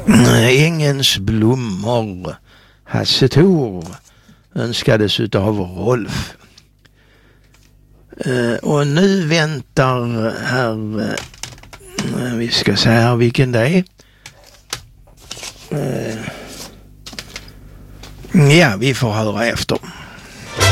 Ängens blommor, Hasse Thor, önskades utav Rolf. Och nu väntar här, vi ska se här vilken det är. Ja, vi får höra efter.